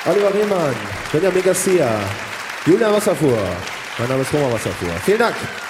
Oliver Rehmann, Benjamin Garcia, Julia Wasserfuhr. Mein Name ist Roman Wasserfuhr. Vielen Dank.